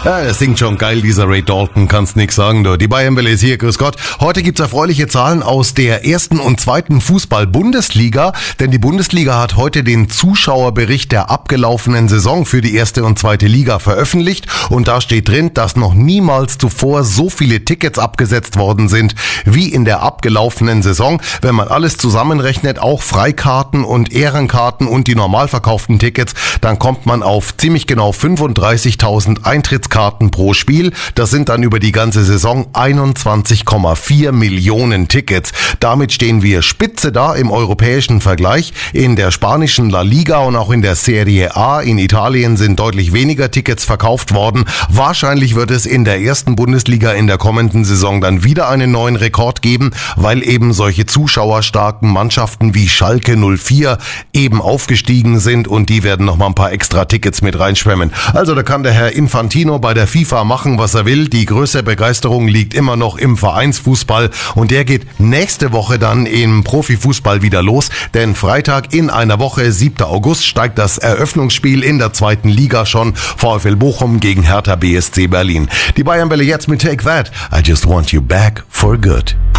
Ja, er singt schon geil, dieser Ray Dalton, kannst nix sagen, du. Die Bayernwelle ist hier, grüß Gott. Heute gibt's erfreuliche Zahlen aus der ersten und zweiten Fußball-Bundesliga, denn die Bundesliga hat heute den Zuschauerbericht der abgelaufenen Saison für die erste und zweite Liga veröffentlicht und da steht drin, dass noch niemals zuvor so viele Tickets abgesetzt worden sind wie in der abgelaufenen Saison. Wenn man alles zusammenrechnet, auch Freikarten und Ehrenkarten und die normal verkauften Tickets, dann kommt man auf ziemlich genau 35.000 Eintrittskarten pro Spiel. Das sind dann über die ganze Saison 21,4 Millionen Tickets. Damit stehen wir spitze da im europäischen Vergleich. In der spanischen La Liga und auch in der Serie A in Italien sind deutlich weniger Tickets verkauft worden. Wahrscheinlich wird es in der ersten Bundesliga in der kommenden Saison dann wieder einen neuen Rekord geben, weil eben solche zuschauerstarken Mannschaften wie Schalke 04 eben aufgestiegen sind und die werden noch mal ein paar extra Tickets mit reinschwemmen. Also da kann der Herr Infantino bei der FIFA machen, was er will. Die größte Begeisterung liegt immer noch im Vereinsfußball und der geht nächste Woche dann im Profifußball wieder los, denn Freitag in einer Woche, 7. August, steigt das Eröffnungsspiel in der zweiten Liga schon. VfL Bochum gegen Hertha BSC Berlin. Die Bayernwelle jetzt mit Take That. I just want you back for good.